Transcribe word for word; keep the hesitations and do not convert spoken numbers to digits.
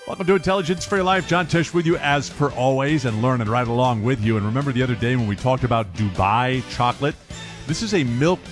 Welcome to Intelligence for Your Life. John Tesh with you as per always, and learn and ride along with you. And remember the other day when we talked about Dubai chocolate? This is a milk